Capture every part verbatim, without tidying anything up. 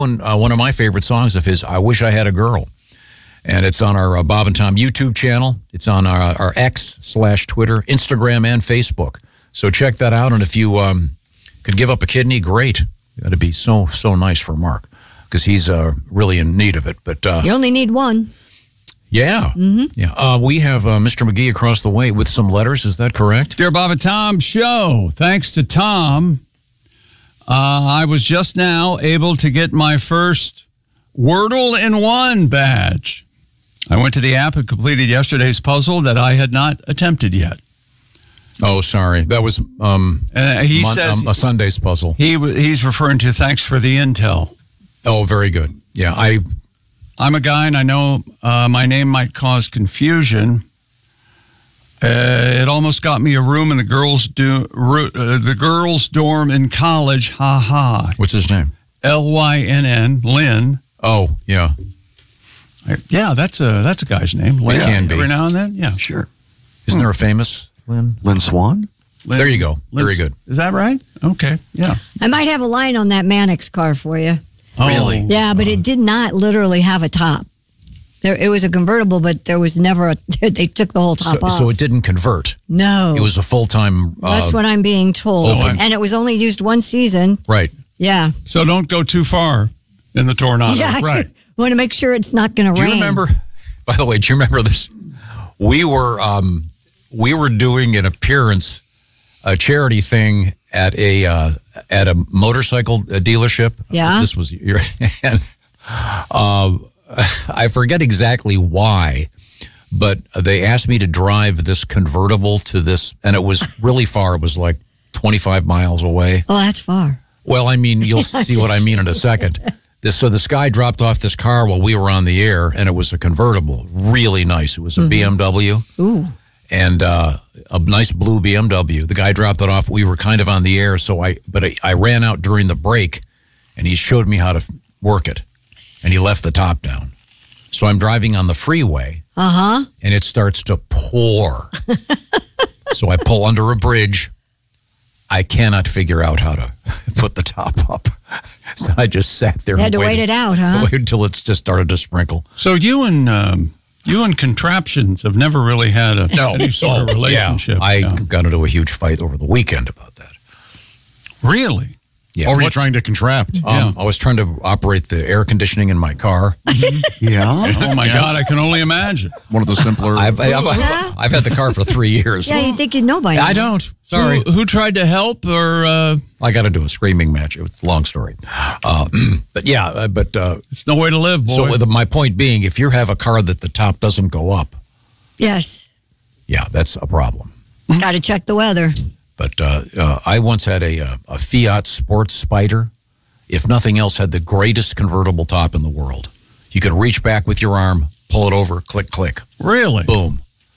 one, uh, one of my favorite songs of his, I Wish I Had a Girl. And it's on our uh, Bob and Tom YouTube channel. It's on our, our X slash Twitter, Instagram, and Facebook. So check that out. And if you um, could give up a kidney, great. That'd be so, so nice for Mark because he's uh, really in need of it. But uh, you only need one. Yeah. Mm-hmm. Yeah. Uh, we have uh, Mister McGee across the way with some letters. Is that correct? Dear Bob and Tom Show, thanks to Tom, uh, I was just now able to get my first Wordle in One badge. I went to the app and completed yesterday's puzzle that I had not attempted yet. Oh, sorry. That was um, uh, he mon- says um, a Sunday's puzzle. He He's referring to thanks for the intel. Oh, very good. Yeah, I... I'm a guy, and I know uh, my name might cause confusion. Uh, it almost got me a room in the girls' do, uh, the girls' dorm in college. Ha ha. What's his name? L Y N N. Lynn. Oh, yeah. I, yeah, that's a that's a guy's name. Lynn. It can be. Every now and then, yeah. Sure. Isn't there a famous Lynn? Lynn Swan? Lynn, there you go. Lynn, very good. Is that right? Okay, yeah. I might have a line on that Mannix car for you. Oh, really? Yeah, but it did not literally have a top. There, it was a convertible, but there was never a. They took the whole top So, off. so it didn't convert. No, It was a full-time... Uh, that's what I'm being told, Oh, I'm- and it was only used one season. Right. Yeah, So don't go too far in the tornado. yeah. Right. Want to make sure it's not going to Do rain. you remember... By the way, do you remember this? We were um, we were doing an appearance, a charity thing at a uh, at a motorcycle dealership. Yeah. This was your... And, uh, I forget exactly why, but they asked me to drive this convertible to this, and it was really far. It was like twenty-five miles away. Oh, that's far. Well, I mean, you'll see what I mean in a second. This, so this guy dropped off this car while we were on the air, and it was a convertible, really nice. It was a mm-hmm. B M W. Ooh. And uh, a nice blue B M W. The guy dropped it off. We were kind of on the air, so I, but I, I ran out during the break, and he showed me how to work it, and he left the top down. So I'm driving on the freeway, uh-huh. and it starts to pour. So I pull under a bridge. I cannot figure out how to put the top up. So I just sat there. You and had to waited, wait it out, huh? Waited until it just started to sprinkle. So you and um, you and contraptions have never really had a no. any sort of relationship. Yeah. I yeah. got into a huge fight over the weekend about that. Really? Yeah. Or were you trying to contract? Um, yeah. I was trying to operate the air conditioning in my car. Yeah. Oh, my Yes. God. I can only imagine. One of the simpler. I've, I've, I've, I've had the car for three years. Yeah, you think you'd know by now. I don't. Sorry. Who, who tried to help or... Uh, I got into a screaming match. It's a long story. Uh, but yeah, uh, but... Uh, it's no way to live, boy. So the, my point being, if you have a car that the top doesn't go up... Yes. Yeah, that's a problem. Got to check the weather. But uh, uh, I once had a, a Fiat Sports Spider. If nothing else, had the greatest convertible top in the world. You could reach back with your arm, pull it over, click, click. Really? Boom.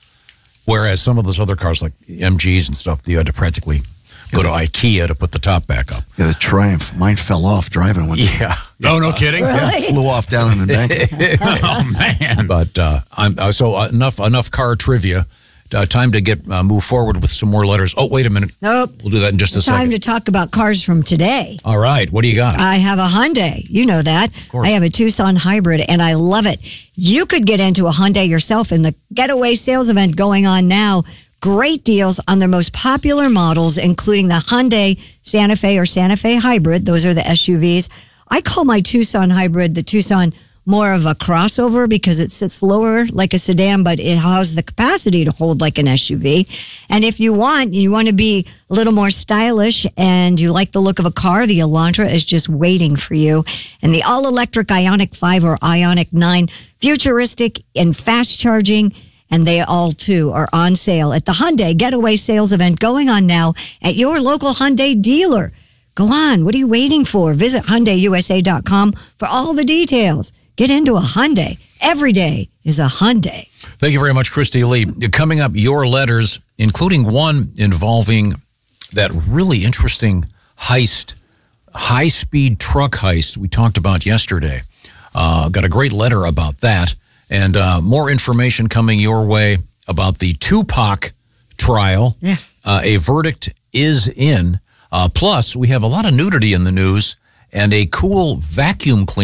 Whereas some of those other cars, like M Gs and stuff, you had to practically go to IKEA to put the top back up. Yeah, the Triumph. Mine fell off driving one. Yeah. No, no kidding. Really? Yeah, flew off down an embankment. Oh man. But uh, I'm uh, so uh, enough enough car trivia. Uh, time to get uh, move forward with some more letters. Oh, wait a minute. Nope. We'll do that in just a Time second. to talk about cars from today. All right. What do you got? I have a Hyundai. You know that. Of course. I have a Tucson hybrid, and I love it. You could get into a Hyundai yourself in the Getaway sales event going on now. Great deals on their most popular models, including the Hyundai Santa Fe or Santa Fe Hybrid. Those are the S U Vs. I call my Tucson hybrid the Tucson more of a crossover because it sits lower like a sedan, but it has the capacity to hold like an S U V. And if you want, you want to be a little more stylish and you like the look of a car, the Elantra is just waiting for you. And the all-electric Ioniq five or Ioniq nine, futuristic and fast charging, and they all, too, are on sale at the Hyundai Getaway sales event going on now at your local Hyundai dealer. Go on. What are you waiting for? Visit Hyundai U S A dot com for all the details. Get into a Hyundai. Every day is a Hyundai. Thank you very much, Christy Lee. Coming up, your letters, including one involving that really interesting heist, high-speed truck heist we talked about yesterday. Uh, got a great letter about that. And uh, more information coming your way about the Tupac trial. Yeah. Uh, a verdict is in. Uh, plus, we have a lot of nudity in the news. and a cool vacuum cleaner.